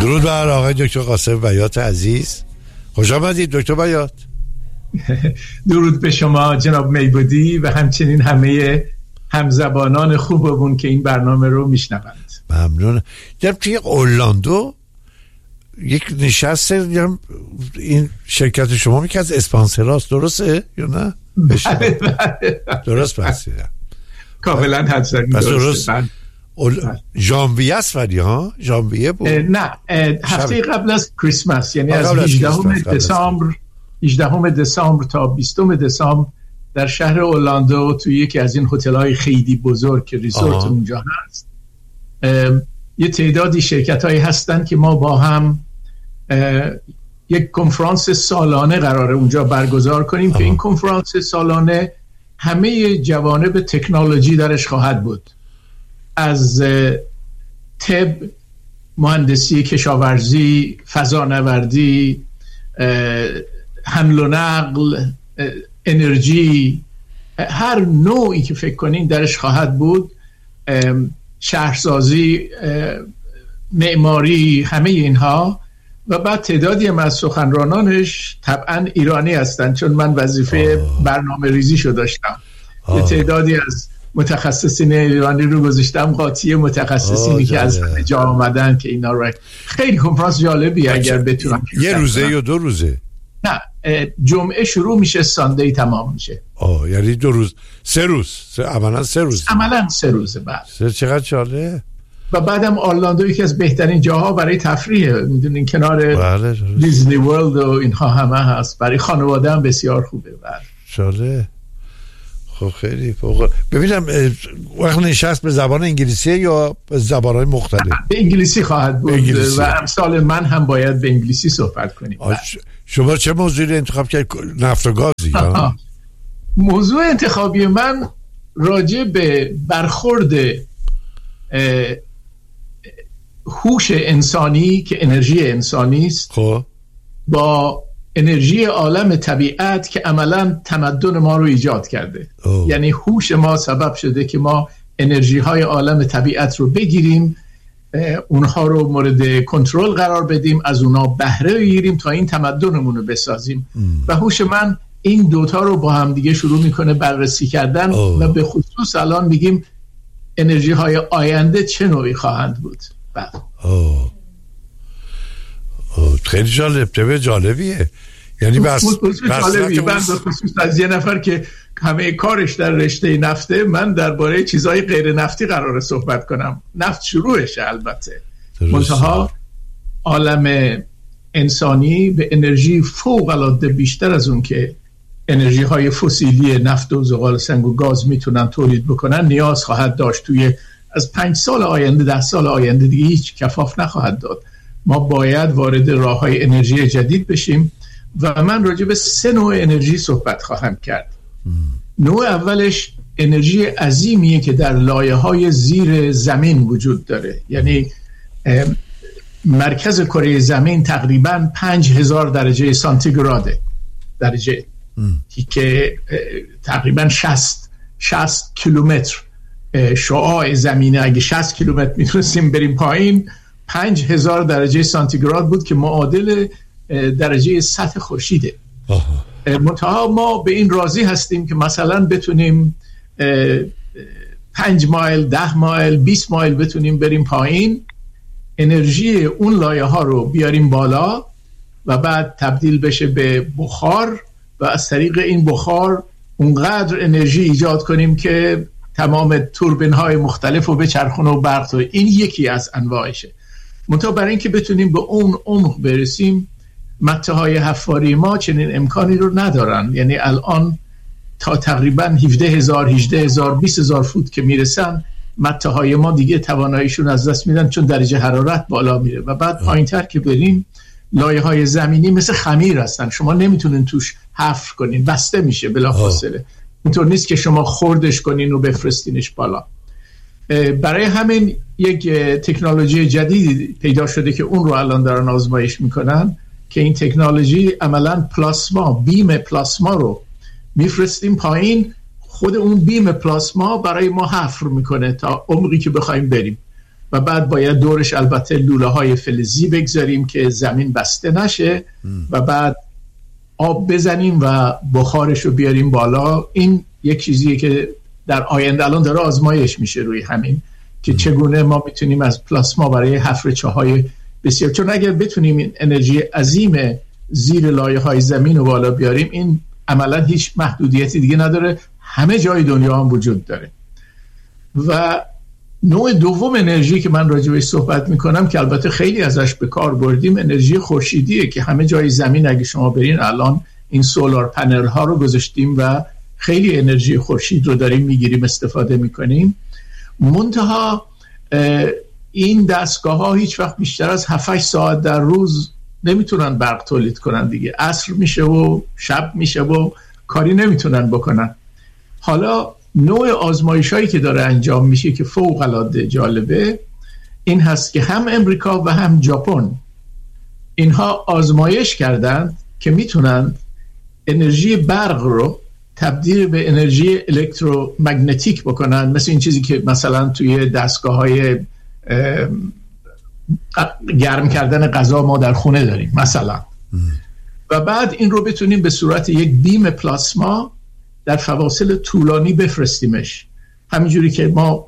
درود بر آقای دکتر قاسم بیات عزیز. خوش آمدید دکتر بیات. درود به شما جناب میبودی و همچنین همه همزبانان خوبمون که این برنامه رو میشنوند. ممنون. در توی اورلاندو یک نشست این شرکت شما یکی از اسپانسراست، درسته یا نه؟ بله. درست بحثیدم کاملا حد زدید. درست. ژانویه است ولی ها؟ ژانویه بود؟ نه، هفته قبل از کریسمس، یعنی از 18 دسامبر تا 20 دسامبر در شهر اورلاندو توی یکی از این هتل‌های خیلی بزرگ که ریزورت اونجا هست یه تعدادی شرکت‌هایی هستن که ما با هم یک کنفرانس سالانه قراره اونجا برگزار کنیم که این کنفرانس سالانه همه جوانب تکنولوژی درش خواهد بود، از طب، مهندسی کشاورزی، فضانوردی، حمل و نقل، انرژی، هر نوعی که فکر کنین درش خواهد بود، شهرسازی، معماری، همه اینها. و بعد تعدادی از سخنرانانش طبعا ایرانی هستن، چون من وظیفه برنامه ریزیشو داشتم. یه تعدادی از متخصصین ایرانی رو گذاشتم، قاطی متخصصینی که از جا آمدن که اینا رو. خیلی کنفرانس جالبی اگر بتونم. یه روزه یا 2 روزه؟ نه، جمعه شروع میشه، ساندی تمام میشه. یعنی 2 روز، 3 روز، عملا 3 روز. عملا 3 روزه. بعد چقدر جالب. و بعدم اورلاندو یکی از بهترین جاها برای تفریحه، میدونین کنار دیزنی ورلد و اینها همه هست، برای خانواده هم بسیار خوبه. جالب. خب خیلی فوق. ببینم وقت نشست به زبان انگلیسی یا به زبان‌های مختلف؟ به انگلیسی خواهد بود و امثال من هم باید به انگلیسی صحبت کنیم. شما چه موضوعی انتخاب کرد؟ نفت و گازی؟ موضوع انتخابی من راجع به برخورد هوش انسانی که انرژی انسانی است با انرژی عالم طبیعت که عملا تمدن ما رو ایجاد کرده. یعنی هوش ما سبب شده که ما انرژی های عالم طبیعت رو بگیریم، اونها رو مورد کنترل قرار بدیم، از اونها بهره بگیریم تا این تمدنمون رو بسازیم. و هوش من این دوتا رو با هم دیگه شروع میکنه بررسی کردن و به خصوص الان میگیم انرژی های آینده چه نوعی خواهند بود. خیلی جالب. جالبیه. یعنی بس جالبیه. من به خصوص از یه نفر که همه کارش در رشته نفته، من درباره چیزهای غیر نفتی قراره صحبت کنم. نفت شروعشه البته، منتها عالم انسانی به انرژی فوق العاده بیشتر از اون که انرژی های فسیلی نفت و زغال سنگ و گاز میتونن تولید بکنن نیاز خواهد داشت. توی از 5 سال آینده، 10 سال آینده دیگه هیچ کفاف نخواهد داد. ما باید وارد راه‌های انرژی جدید بشیم و من راجع به 3 نوع انرژی صحبت خواهم کرد. نوع اولش انرژی عظیمیه که در لایه‌های زیر زمین وجود داره. یعنی مرکز کره زمین تقریباً 5000 درجه سانتیگراده، درجه که تقریباً 60 کیلومتر شعاع زمینه. اگه 60 کیلومتر میتونستیم بریم پایین، 5000 درجه سانتیگراد بود که معادل درجه سطح خورشیده. منتها ما به این راضی هستیم که مثلا بتونیم 5 مایل، 10 مایل، 20 مایل بتونیم بریم پایین، انرژی اون لایه ها رو بیاریم بالا و بعد تبدیل بشه به بخار و از طریق این بخار اونقدر انرژی ایجاد کنیم که تمام توربین های مختلف رو بچرخونه و برق تو. این یکی از انواعشه. منتها برای اینکه بتونیم به اون عمق برسیم، مته های حفاری ما چنین امکانی رو ندارن. یعنی الان تا تقریبا 17000 18000 20000 فوت که میرسن، مته های ما دیگه تواناییشون از دست میدن، چون درجه حرارت بالا میره و بعد پایینتر که بریم لایه های زمینی مثل خمیر هستن، شما نمیتونین توش حفر کنین، بسته میشه بلافاصله. اینطور نیست که شما خوردش کنین و بفرستینش بالا. برای همین یک تکنولوژی جدیدی پیدا شده که اون رو الان دارن آزمایش میکنن که این تکنولوژی عملاً پلاسما، بیم پلاسما رو میفرستیم پایین، خود اون بیم پلاسما برای ما حفر میکنه تا عمقی که بخوایم بریم و بعد باید دورش البته لوله های فلزی بگذاریم که زمین بسته نشه و بعد آب بزنیم و بخارش رو بیاریم بالا. این یک چیزیه که در آینده الان داره آزمایش میشه روی همین که چگونه ما میتونیم از پلاسما برای حفر چاهای بسیار، چون اگر بتونیم این انرژی عظیم زیر لایه های زمین رو بالا بیاریم، این عملا هیچ محدودیتی دیگه نداره، همه جای دنیا هم وجود داره. و نوع دوم انرژی که من راجع بهش صحبت میکنم که البته خیلی ازش به کار بردیم، انرژی خورشیدیه که همه جای زمین اگه شما برین الان این سولار پنل ها رو گذاشتیم و خیلی انرژی خورشید رو داریم میگیریم استفاده میکنیم. منتها این دستگاه ها هیچ وقت بیشتر از 7-8 ساعت در روز نمیتونن برق تولید کنن دیگه، عصر میشه و شب میشه و کاری نمیتونن بکنن. حالا نوع آزمایش هایی که داره انجام میشه که فوق العاده جالبه این هست که هم امریکا و هم ژاپن اینها آزمایش کردند که میتونن انرژی برق رو تبدیل به انرژی الکترومگنتیک بکنن، مثل این چیزی که مثلا توی دستگاه های گرم کردن غذا ما در خونه داریم مثلا، و بعد این رو بتونیم به صورت یک بیم پلاسما در فواصل طولانی بفرستیمش، همینجوری که ما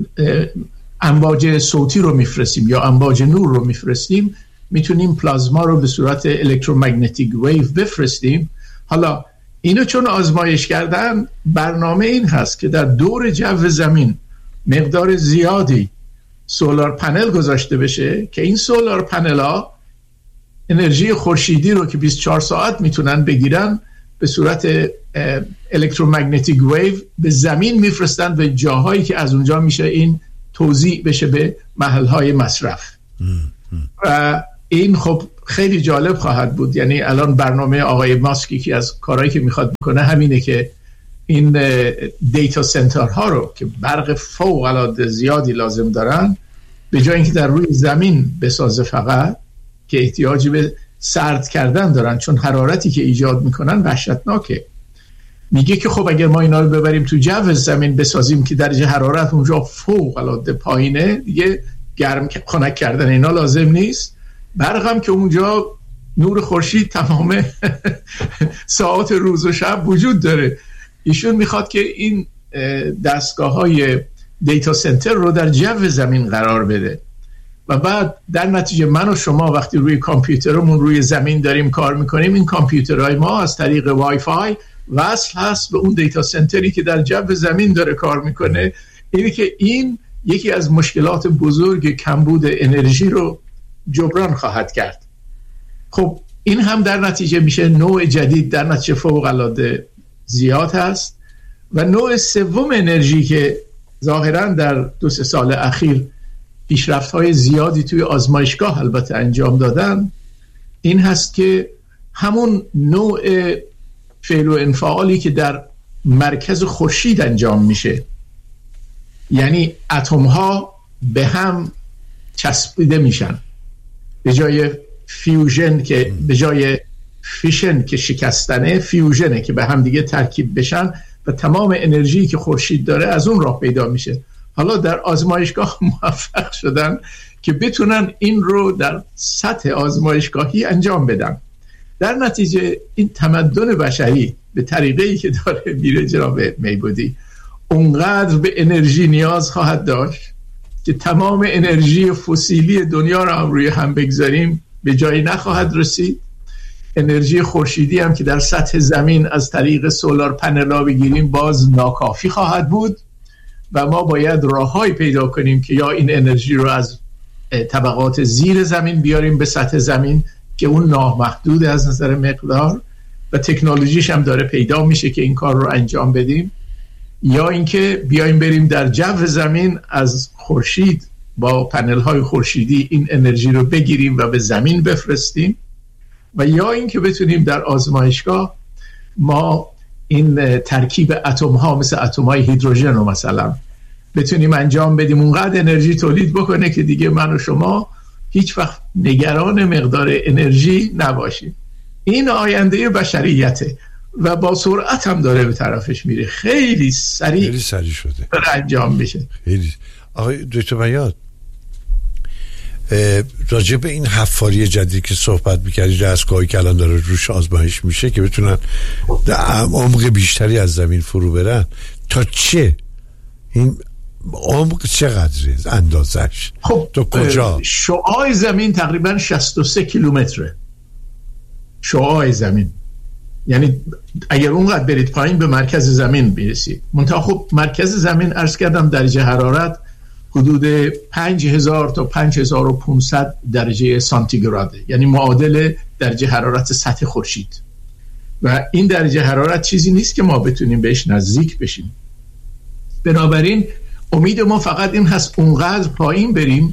امواج صوتی رو میفرستیم یا امواج نور رو میفرستیم، میتونیم پلازما رو به صورت الکترومگنتیک ویو بفرستیم. حالا اینو چون آزمایش کردن، برنامه این هست که در دور جو زمین مقدار زیادی سولار پنل گذاشته بشه که این سولار پنل ها انرژی خورشیدی رو که 24 ساعت میتونن بگیرن به صورت الکترومگنتیک ویو به زمین میفرستن به جاهایی که از اونجا میشه این توزیع بشه به محلهای مصرف. و این خب خیلی جالب خواهد بود. یعنی الان برنامه آقای ماسکی که از کارهایی که میخواد بکنه همینه که این دیتا سنترها رو که برق فوق العاده زیادی لازم دارن، به جای اینکه در روی زمین بسازه فقط، که احتیاجی به سرد کردن دارن چون حرارتی که ایجاد میکنن وحشتناکه، میگه که خب اگر ما اینا رو ببریم تو جو زمین بسازیم که درجه حرارت اونجا فوق العاده پایینه، دیگه گرم خنک کردن اینا لازم نیست، برق هم که اونجا نور خورشید تمام ساعات روز و شب وجود داره. ایشون میخواد که این دستگاه های دیتا سنتر رو در جو زمین قرار بده و بعد در نتیجه من و شما وقتی روی کامپیوترمون روی زمین داریم کار میکنیم، این کامپیوترهای ما از طریق وای فای وصل هست به اون دیتا سنتری که در جو زمین داره کار میکنه. اینه که این یکی از مشکلات بزرگ کمبود انرژی رو جبران خواهد کرد. خب این هم در نتیجه میشه نوع جدید، در نتیجه فوق العاده زیاد هست. و نوع سوم انرژی که ظاهرا در 2-3 سال اخیر پیشرفت‌های زیادی توی آزمایشگاه البته انجام دادن، این هست که همون نوع فعل و انفعالی که در مرکز خورشید انجام میشه، یعنی اتم‌ها به هم چسبیده میشن، به جای فیوژن که به جای فیشن که شکستنه، فیوژنه که به هم دیگه ترکیب بشن و تمام انرژی که خورشید داره از اون راه پیدا میشه. حالا در آزمایشگاه موفق شدن که بتونن این رو در سطح آزمایشگاهی انجام بدن. در نتیجه این تمدن بشری به طریقه‌ای که داره میره جناب میبودی اونقدر به انرژی نیاز خواهد داشت که تمام انرژی فسیلی دنیا رو هم روی هم بگذاریم به جایی نخواهد رسید. انرژی خورشیدی هم که در سطح زمین از طریق سولار پنل‌ها بگیریم باز ناکافی خواهد بود و ما باید راه‌هایی پیدا کنیم که یا این انرژی رو از طبقات زیر زمین بیاریم به سطح زمین که اون نامحدود از نظر مقدار و تکنولوژیش هم داره پیدا میشه که این کار رو انجام بدیم، یا اینکه بیایم بریم در جو زمین از خورشید با پنل‌های خورشیدی این انرژی رو بگیریم و به زمین بفرستیم، و یا اینکه بتونیم در آزمایشگاه ما این ترکیب اتم‌ها مثل اتم‌های هیدروژن رو مثلا بتونیم انجام بدیم، اونقدر انرژی تولید بکنه که دیگه من و شما هیچ وقت نگران مقدار انرژی نباشیم. این آینده بشریته و با سرعت هم داره به طرفش میره، خیلی سریع شده انجام بشه. خیلی. آقای دکتر بیات، راجع به این حفاری جدید که صحبت می‌کردی، دستگاهی که الان داره روش آزمایش میشه که بتونن عمق بیشتری از زمین فرو برن، تا چه این عمق چقدره اندازش؟ خب تو کجا؟ شعاع زمین تقریبا 63 کیلومتره. شعاع زمین یعنی اگر اونقدر برید پایین به مرکز زمین برسید. منتها خب مرکز زمین عرض کردم درجه حرارت حدود 5000 تا 5500 درجه سانتیگراده، یعنی معادل درجه حرارت سطح خورشید. و این درجه حرارت چیزی نیست که ما بتونیم بهش نزدیک بشیم. بنابراین امید ما فقط این هست اونقدر پایین بریم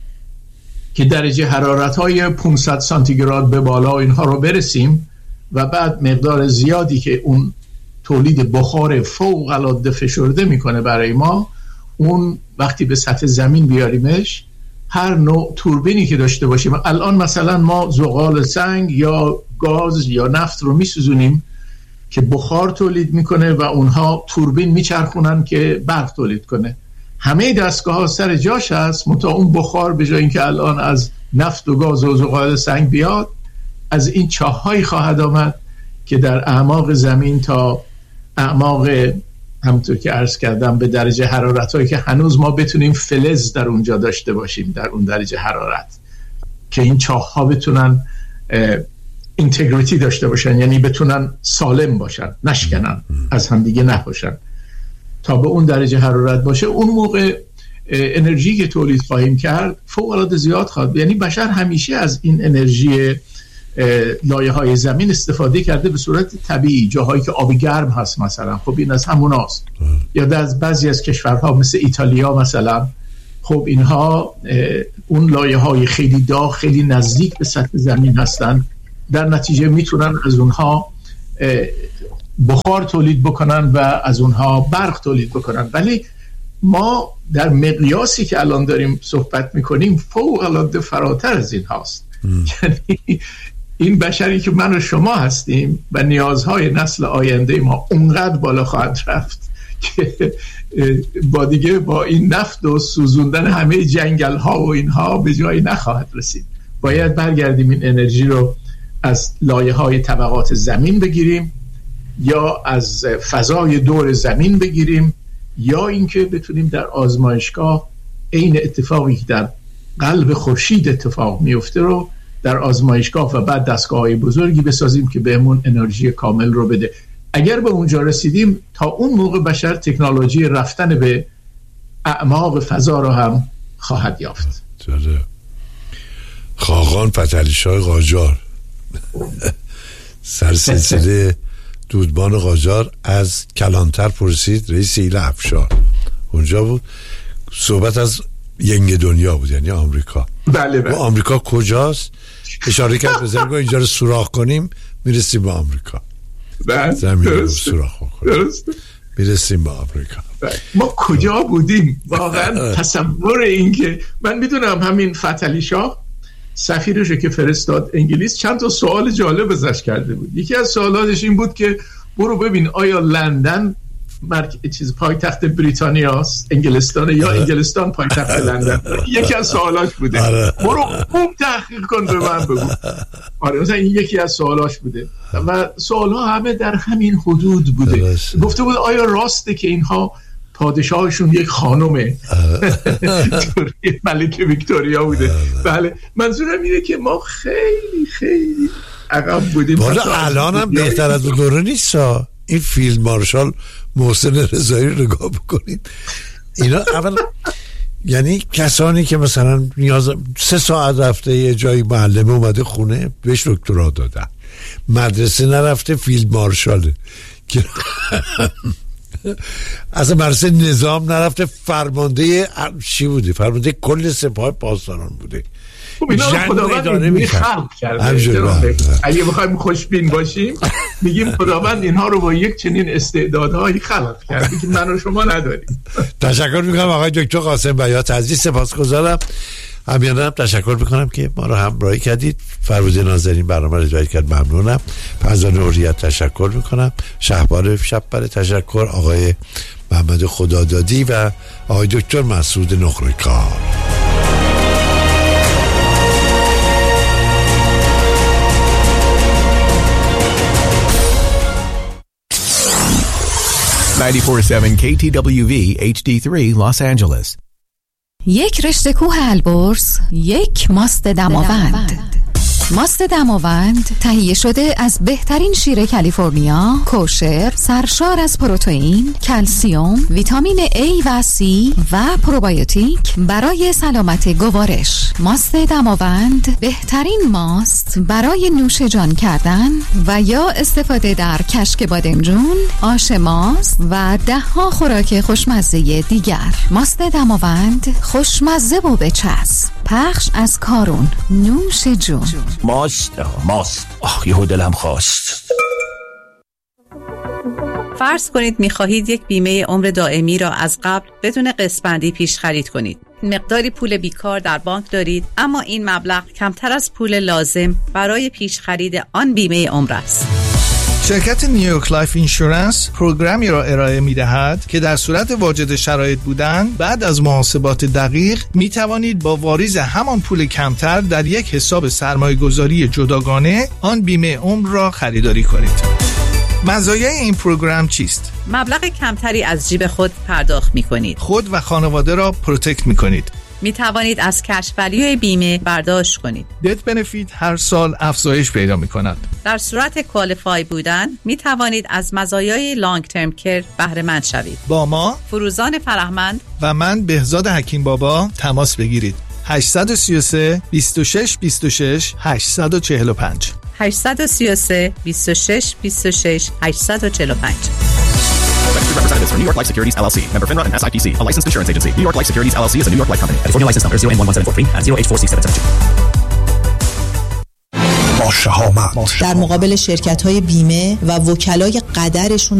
که درجه حرارت‌های 500 سانتیگراد به بالا اینها رو برسیم و بعد مقدار زیادی که اون تولید بخار فوق‌العاده فشرده میکنه برای ما، اون وقتی به سطح زمین بیاریمش، هر نوع توربینی که داشته باشیم، الان مثلا ما زغال سنگ یا گاز یا نفت رو میسوزونیم که بخار تولید میکنه و اونها توربین میچرخونن که برق تولید کنه. همه دستگاه ها سر جاش هست، منتها اون بخار به جای اینکه الان از نفت و گاز و زغال سنگ بیاد، از این چاه‌هایی خواهد آمد که در اعماق زمین تا اعماق، همونطور که عرض کردم، به درجه حرارت‌هایی که هنوز ما بتونیم فلز در اونجا داشته باشیم در اون درجه حرارت، که این چاه‌ها بتونن اینتگریتی داشته باشن، یعنی بتونن سالم باشن، نشکنن، از هم دیگه نپاشن. تا به اون درجه حرارت باشه، اون موقع انرژی که تولید خواهیم کرد فوق‌العاده زیاد خواهد. یعنی بشر همیشه از این انرژی لایه‌های زمین استفاده کرده به صورت طبیعی. جاهایی که آب گرم هست مثلا، خب این از همون هست. یا در بعضی از کشورها مثل ایتالیا مثلا، خب اینها اون لایه‌های خیلی داغ، خیلی نزدیک به سطح زمین هستن، در نتیجه میتونن از اونها بخار تولید بکنن و از اونها برق تولید بکنن. ولی ما در مقیاسی که الان داریم صحبت میکنیم فوق‌العاده فراتر از این هاست. یعنی این بشری که من و شما هستیم و نیازهای نسل آینده ما اونقدر بالا خواهد رفت که با این نفت و سوزوندن همه جنگل ها و اینها به جایی نخواهد رسید. باید برگردیم این انرژی رو از لایه های طبقات زمین بگیریم، یا از فضای دور زمین بگیریم، یا اینکه بتونیم در آزمایشگاه عین اتفاقی که در قلب خورشید اتفاق میفته رو در آزمایشگاه و بعد دستگاه‌های بزرگی بسازیم که بهمون انرژی کامل رو بده. اگر به اونجا رسیدیم، تا اون موقع بشر تکنولوژی رفتن به اعماق فضا رو هم خواهد یافت. خاقان فتحعلی‌شاه قاجار سر سلسله دودمان قاجار از کلانتر پرسید، رئیس ایل افشار اونجا بود، صحبت از ینگ دنیا بود، یعنی آمریکا. بله. و آمریکا کجاست؟ اشاره کرد به زمین، اینجا رو سوراخ کنیم میرسیم به آمریکا. زمین رو سوراخ کنیم میرسیم به آمریکا. ما کجا بودیم واقعا؟ تصور این که من میدونم همین فتحعلی‌شاه سفیرش که فرستاد انگلیس چند تا سوال جالب ازش کرده بود. یکی از سوالاتش این بود که برو ببین آیا لندن پایتخت بریتانیا است، انگلستان، یا انگلستان پایتخت لندن. یکی از سوالاش بوده. برو خوب تحقیق کن به من بگو. آره مثلا این یکی از سوالاش بوده و سوالها همه در همین حدود بوده. گفته بود آیا راسته که اینها پادشاهشون یک خانومه؟ ملکه ویکتوریا بوده. بله، منظورم اینه که ما خیلی خیلی عقب بودیم. والا الان هم بهتر از اون دوره نیست. این فیلد مارشال محسن رضایی رو نگاه بکنید. اینا اول یعنی کسانی که مثلا نیاز 3 ساعت رفته یه جایی معلم اومده خونه بهش دکترا دادن، مدرسه نرفته فیلد مارشاله که از مدرسه نظام نرفته فرمانده چی بوده؟ فرمانده کل سپاه پاسداران بوده. خب اینا رو خداوند خلق کرده. اگه بخوایم خوشبین باشیم میگیم خداوند اینها رو با یک چنین استعدادهایی خلق کرده که من و شما نداریم. تشکر میکنم آقای دکتر قاسم بیات عزیز، سپاسگزارم. همینم تشکر میکنم که ما رو همراهی کردید. فروزه ناظرین برنامه رو اجرا کرد، ممنونم. فرزانه اوریت تشکر میکنم. شهبار شب‌بر تشکر، آقای محمد خدادادی و آقای دکتر مسعود نقره‌کار. 94.7 KTWV HD3 Los Angeles. یک رشته کوه البرز، یک ماست دماوند. ماست دماوند تهیه شده از بهترین شیر کالیفرنیا، کوشر، سرشار از پروتئین، کلسیم، ویتامین A و C و پروبیوتیک برای سلامت گوارش. ماست دماوند بهترین ماست برای نوش جان کردن و یا استفاده در کشک بادمجون، آش ماست و ده‌ها خوراک خوشمزه دیگر. ماست دماوند خوشمزه و بچسب. پخش از کارون. نوش جون. ماست. یهو دلم خواست. فرض کنید می‌خواهید یک بیمه عمر دائمی را از قبل بدون قسط‌بندی پیش خرید کنید. مقداری پول بیکار در بانک دارید، اما این مبلغ کمتر از پول لازم برای پیش خرید آن بیمه عمر است. شرکت نیویورک لایف اینشورنس پروگرامی را ارائه می‌دهد که در صورت واجد شرایط بودن بعد از محاسبات دقیق می توانید با واریز همان پول کمتر در یک حساب سرمایه‌گذاری جداگانه آن بیمه عمر را خریداری کنید. مزایای این پروگرام چیست؟ مبلغ کمتری از جیب خود پرداخت می‌کنید. خود و خانواده را پروتکت می‌کنید. می توانید از کش ولیوی بیمه برداشت کنید. دت بنفیت هر سال افزایش پیدا می کند. در صورت کوالیفای بودن می توانید از مزایای لانگ ترم کیر بهره مند شوید. با ما فروزان فرهمند و من بهزاد حکیم بابا تماس بگیرید. 833 26 26 845 833 26 26 845. Representatives for New York Life Securities LLC, member FINRA and SIPC, a licensed insurance agency. New York Life Securities LLC is a New York Life company. California license number 0N11743 and 0H46772. در مقابل شرکت‌های بیمه و وکلای قدرشون